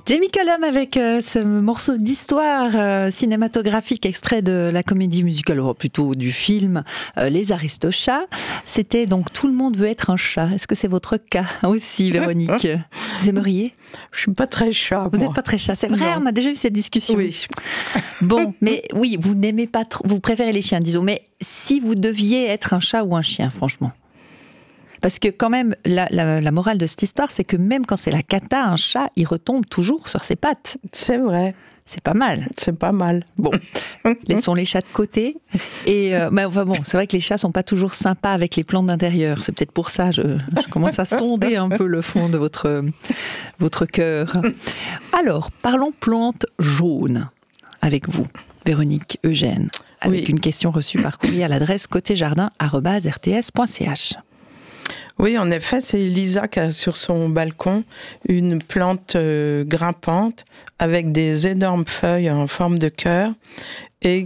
Jamie Cullum avec ce morceau d'histoire cinématographique extrait de la comédie musicale, ou plutôt du film Les Aristochats. C'était donc Tout le monde veut être un chat. Est-ce que c'est votre cas aussi, Véronique? Vous aimeriez? Je suis pas très chat. Vous n'êtes pas très chat, c'est vrai, on a déjà eu cette discussion. Oui. Bon, mais oui, vous n'aimez pas trop, vous préférez les chiens, disons. Mais si vous deviez être un chat ou un chien, franchement? Parce que quand même, la morale de cette histoire, c'est que même quand c'est la cata, un chat, il retombe toujours sur ses pattes. C'est vrai. C'est pas mal. C'est pas mal. Bon, laissons les chats de côté. Et enfin bon, c'est vrai que les chats sont pas toujours sympas avec les plantes d'intérieur. C'est peut-être pour ça, je commence à sonder un peu le fond de votre cœur. Alors, parlons plantes jaunes avec vous, Véronique Eugène, avec une question reçue par courrier à l'adresse côtéjardin@rts.ch. Oui, en effet, c'est Lisa qui a sur son balcon une plante grimpante avec des énormes feuilles en forme de cœur et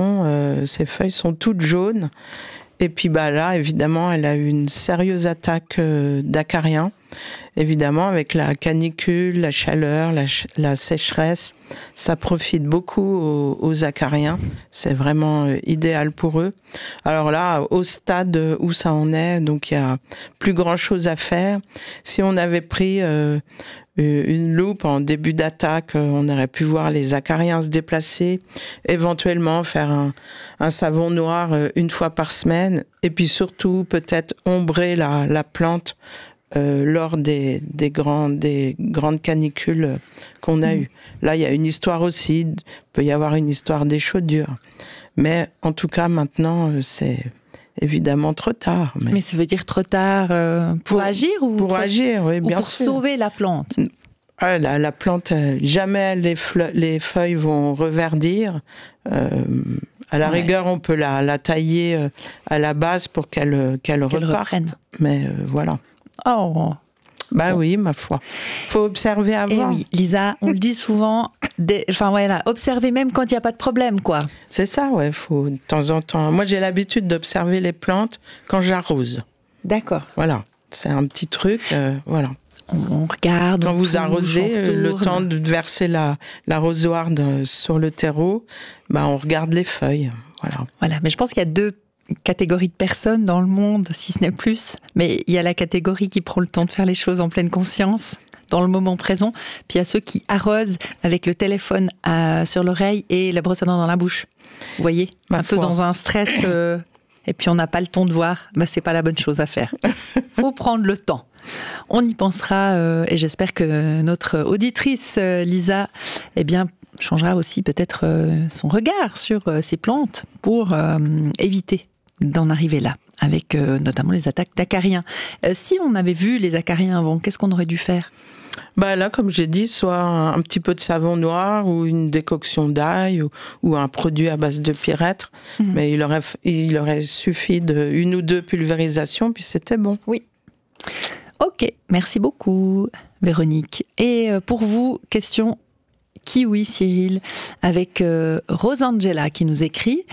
ces feuilles sont toutes jaunes. Et puis là, évidemment, elle a eu une sérieuse attaque d'acariens. Évidemment, avec la canicule, la chaleur, la sécheresse, ça profite beaucoup aux acariens. C'est vraiment idéal pour eux. Alors là, au stade où ça en est, donc il y a plus grand chose à faire. Si on avait pris une loupe en début d'attaque, on aurait pu voir les acariens se déplacer, éventuellement faire un savon noir une fois par semaine, et puis surtout peut-être ombrer la plante lors des grandes canicules qu'on a eues. Là, il y a une histoire aussi, il peut y avoir une histoire d'échaudure. Mais en tout cas, maintenant, c'est évidemment trop tard. Mais ça veut dire trop tard pour agir ou pour agir, oui, bien pour sûr. Sauver la plante. La plante, jamais les feuilles vont reverdir. À la rigueur, on peut la tailler à la base pour qu'elle reparte. Mais voilà. Oh. Oui, ma foi. Faut observer avant. Et oui, Lisa, on le dit souvent. Observer même quand il n'y a pas de problème, quoi. C'est ça, ouais. Faut de temps en temps. Moi, j'ai l'habitude d'observer les plantes quand j'arrose. D'accord. Voilà, c'est un petit truc. Voilà. On regarde. Quand vous arrosez, le temps de verser l'arrosoir sur le terreau, on regarde les feuilles. Voilà, mais je pense qu'il y a deux catégories de personnes dans le monde, si ce n'est plus. Mais il y a la catégorie qui prend le temps de faire les choses en pleine conscience, dans le moment présent. Puis il y a ceux qui arrosent avec le téléphone sur l'oreille et la brosse à dents dans la bouche. Vous voyez, un peu dans un stress. Et puis on n'a pas le temps de voir. C'est pas la bonne chose à faire. Faut prendre le temps. On y pensera et j'espère que notre auditrice Lisa, changera aussi peut-être son regard sur ces plantes pour éviter d'en arriver là, avec notamment les attaques d'acariens. Si on avait vu les acariens avant, qu'est-ce qu'on aurait dû faire ? Là, comme j'ai dit, soit un petit peu de savon noir ou une décoction d'ail ou un produit à base de pyrètre. Mais il aurait suffi d'une ou deux pulvérisations, puis c'était bon. Oui. Ok, merci beaucoup, Véronique. Et pour vous, question kiwi, Cyril, avec Rosangela qui nous écrit.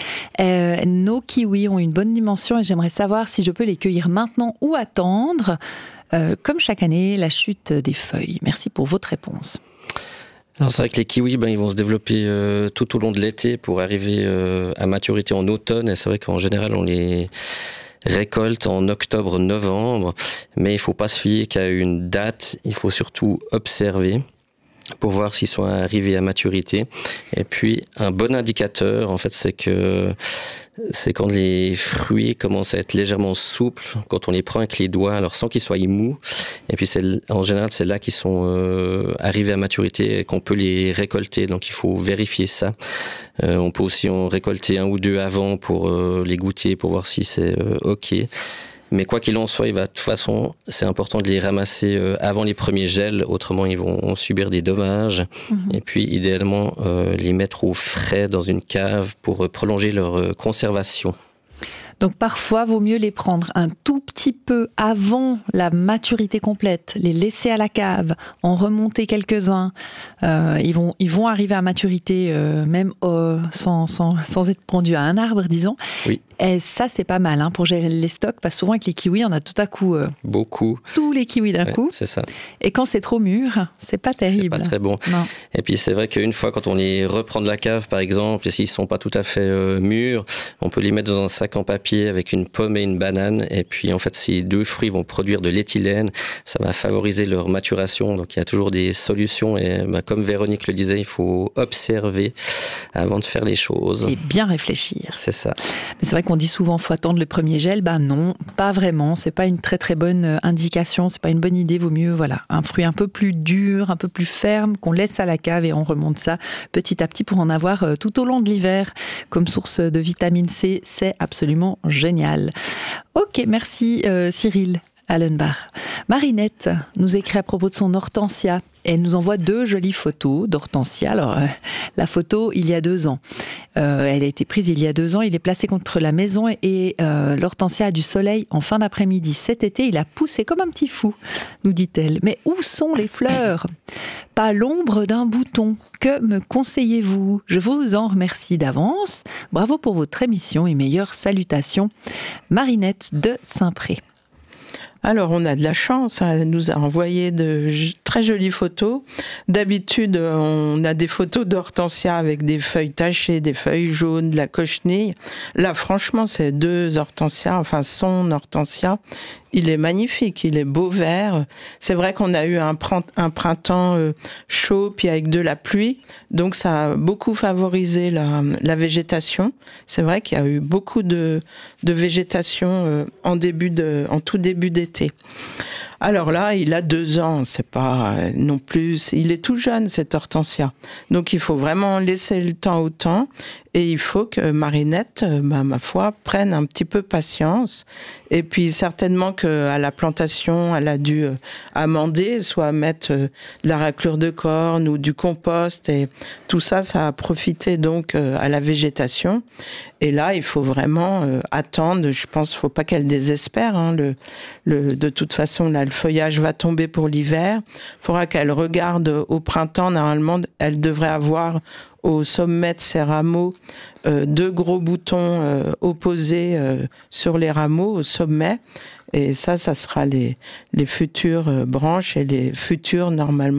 Nos kiwis ont une bonne dimension et j'aimerais savoir si je peux les cueillir maintenant ou attendre, comme chaque année, la chute des feuilles. Merci pour votre réponse. Alors c'est vrai que les kiwis, ils vont se développer tout au long de l'été pour arriver à maturité en automne. Et c'est vrai qu'en général, on les récolte en octobre-novembre. Mais il ne faut pas se fier qu'à une date. Il faut surtout observer pour voir s'ils sont arrivés à maturité. Et puis, un bon indicateur, en fait, c'est quand les fruits commencent à être légèrement souples, quand on les prend avec les doigts, alors sans qu'ils soient mous. Et puis, en général, c'est là qu'ils sont arrivés à maturité et qu'on peut les récolter. Donc, il faut vérifier ça. On peut aussi en récolter un ou deux avant pour les goûter, pour voir si c'est OK. Mais quoi qu'il en soit, de toute façon, c'est important de les ramasser avant les premiers gels, autrement ils vont subir des dommages. Et puis idéalement, les mettre au frais dans une cave pour prolonger leur conservation. Donc parfois, vaut mieux les prendre un tout petit peu avant la maturité complète, les laisser à la cave, en remonter quelques-uns. Ils vont arriver à maturité même sans être pendus à un arbre, disons. Oui. Et ça, c'est pas mal pour gérer les stocks, parce que souvent avec les kiwis, on a tout à coup beaucoup. Tous les kiwis d'un coup. C'est ça. Et quand c'est trop mûr, c'est pas terrible. C'est pas très bon. Non. Et puis c'est vrai qu'une fois, quand on les reprend de la cave, par exemple, et s'ils sont pas tout à fait mûrs, on peut les mettre dans un sac en papier avec une pomme et une banane. Et puis en fait, ces deux fruits vont produire de l'éthylène. Ça va favoriser leur maturation. Donc il y a toujours des solutions. Et comme Véronique le disait, il faut observer avant de faire les choses. Et bien réfléchir. C'est ça. Mais c'est vrai qu'on dit souvent faut attendre le premier gel. Non, pas vraiment. C'est pas une très très bonne indication. C'est pas une bonne idée. Vaut mieux un fruit un peu plus dur, un peu plus ferme qu'on laisse à la cave et on remonte ça petit à petit pour en avoir tout au long de l'hiver comme source de vitamine C. C'est absolument génial. Ok, merci Cyril Allenbach. Marinette nous écrit à propos de son hortensia. Elle nous envoie 2 jolies photos d'hortensia. Alors, la photo, il y a 2 ans. Elle a été prise il y a 2 ans. Il est placé contre la maison et l'hortensia a du soleil en fin d'après-midi. Cet été, il a poussé comme un petit fou, nous dit-elle. Mais où sont les fleurs ? Pas l'ombre d'un bouton. Que me conseillez-vous ? Je vous en remercie d'avance. Bravo pour votre émission et meilleures salutations. Marinette de Saint-Pré. Alors, on a de la chance, elle nous a envoyé de très jolies photos. D'habitude, on a des photos d'hortensia avec des feuilles tachées, des feuilles jaunes, de la cochenille. Là, franchement, c'est 2 hortensias, son hortensia. Il est magnifique, il est beau vert. C'est vrai qu'on a eu un printemps chaud, puis avec de la pluie. Donc, ça a beaucoup favorisé la végétation. C'est vrai qu'il y a eu beaucoup de végétation en tout début d'été. Alors là, il a 2 ans, c'est pas non plus... Il est tout jeune, cet hortensia. Donc, il faut vraiment laisser le temps au temps. Et il faut que Marinette, ma foi, prenne un petit peu patience. Et puis, certainement qu'à la plantation, elle a dû amender, soit mettre de la raclure de corne ou du compost. Et tout ça, ça a profité donc à la végétation. Et là, il faut vraiment attendre. Je pense qu'il ne faut pas qu'elle désespère. De toute façon, là, le feuillage va tomber pour l'hiver. Il faudra qu'elle regarde au printemps. Normalement, elle devrait avoir au sommet de ses rameaux 2 gros boutons opposés sur les rameaux au sommet. Et ça sera les futures branches et les futures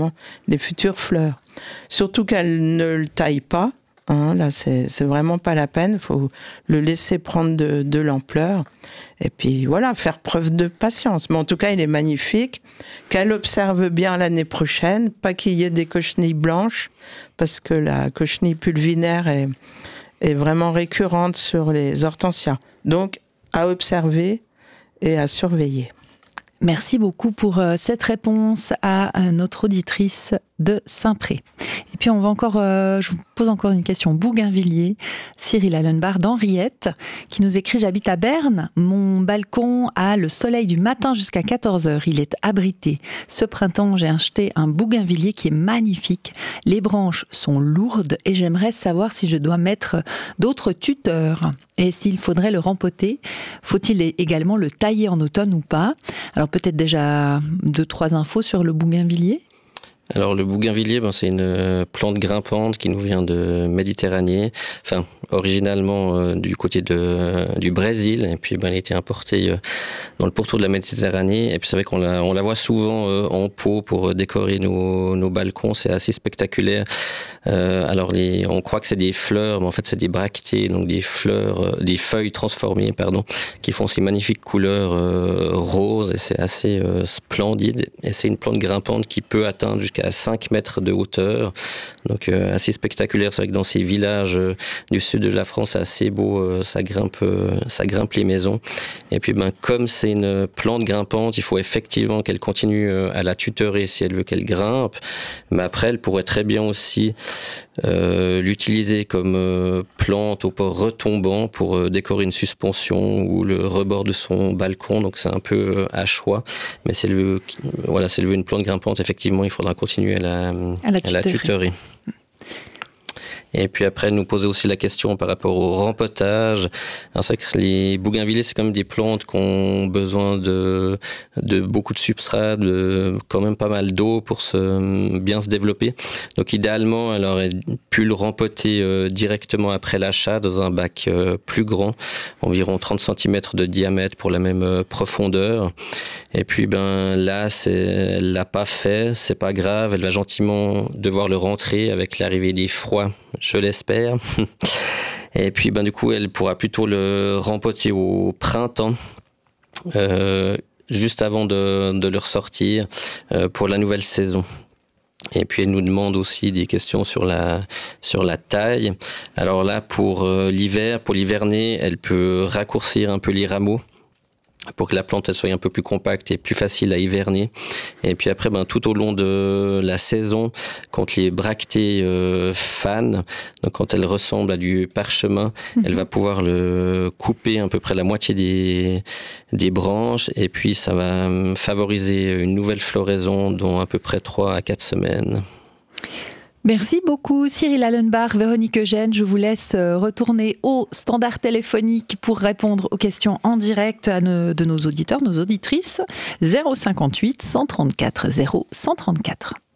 fleurs. Surtout qu'elle ne le taille pas. Là, c'est vraiment pas la peine. Il faut le laisser prendre de l'ampleur. Et puis voilà, faire preuve de patience. Mais en tout cas, il est magnifique. Qu'elle observe bien l'année prochaine. Pas qu'il y ait des cochenilles blanches, parce que la cochenille pulvinaire est vraiment récurrente sur les hortensias. Donc, à observer et à surveiller. Merci beaucoup pour cette réponse à notre auditrice de Saint-Pré. Et puis on va encore, je vous pose encore une question. Bougainvilliers, Cyril Allenbach d'Henriette, qui nous écrit: j'habite à Berne, mon balcon a le soleil du matin jusqu'à 14h, il est abrité. Ce printemps, j'ai acheté un bougainvillier qui est magnifique. Les branches sont lourdes et j'aimerais savoir si je dois mettre d'autres tuteurs. Et s'il faudrait le rempoter, faut-il également le tailler en automne ou pas ? Alors peut-être déjà 2-3 infos sur le bougainvillier ? Alors le bougainvillier, c'est une plante grimpante qui nous vient de Méditerranée, enfin originalement du côté du Brésil, et puis elle a été importée dans le pourtour de la Méditerranée, et puis c'est vrai qu'on la voit souvent en pot pour décorer nos balcons, c'est assez spectaculaire. Alors on croit que c'est des fleurs, mais en fait c'est des bractées, donc des feuilles transformées, qui font ces magnifiques couleurs roses, et c'est assez splendide, et c'est une plante grimpante qui peut atteindre jusqu'à 5 mètres de hauteur, donc assez spectaculaire. C'est vrai que dans ces villages du sud de la France, c'est assez beau, ça grimpe les maisons. Et puis comme c'est une plante grimpante, il faut effectivement qu'elle continue à la tutorer si elle veut qu'elle grimpe, mais après elle pourrait très bien aussi l'utiliser comme plante au port retombant pour décorer une suspension ou le rebord de son balcon, donc c'est un peu à choix, mais si elle veut une plante grimpante, effectivement il faudra continuer à la tutorer. Et puis après, elle nous posait aussi la question par rapport au rempotage. Alors c'est vrai que les bougainvilliers, c'est quand même des plantes qui ont besoin de beaucoup de substrat, de quand même pas mal d'eau pour bien se développer. Donc idéalement, elle aurait pu le rempoter directement après l'achat dans un bac plus grand, environ 30 cm de diamètre pour la même profondeur. Et puis là, elle l'a pas fait, c'est pas grave, elle va gentiment devoir le rentrer avec l'arrivée des froids, je l'espère. Et puis du coup, elle pourra plutôt le rempoter au printemps, juste avant de le ressortir pour la nouvelle saison. Et puis elle nous demande aussi des questions sur la taille. Alors là, pour l'hiverner, elle peut raccourcir un peu les rameaux pour que la plante elle soit un peu plus compacte et plus facile à hiverner. Et puis après, tout au long de la saison, quand les bractées fanent, donc quand elles ressemblent à du parchemin, elle va pouvoir le couper à peu près la moitié des branches, et puis ça va favoriser une nouvelle floraison dans à peu près 3 à 4 semaines. Merci beaucoup Cyril Allenbach, Véronique Eugène. Je vous laisse retourner au standard téléphonique pour répondre aux questions en direct de nos auditeurs, nos auditrices. 058 134 0 134.